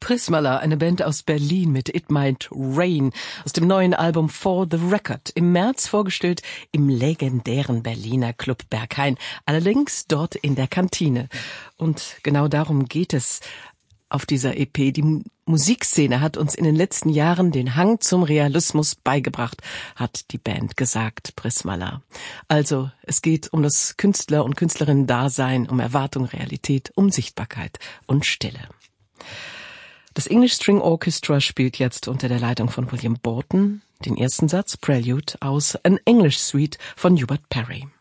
Prismala, eine Band aus Berlin mit It Might Rain aus dem neuen Album For the Record. Im März vorgestellt im legendären Berliner Club Berghain. Allerdings dort in der Kantine. Und genau darum geht es auf dieser EP. Die Musikszene hat uns in den letzten Jahren den Hang zum Realismus beigebracht, hat die Band gesagt, Prismala. Also, es geht um das Künstler- und Künstlerinnen-Dasein, um Erwartung, Realität, um Sichtbarkeit und Stille. Das English String Orchestra spielt jetzt unter der Leitung von William Borton den ersten Satz, Prelude, aus An English Suite von Hubert Parry.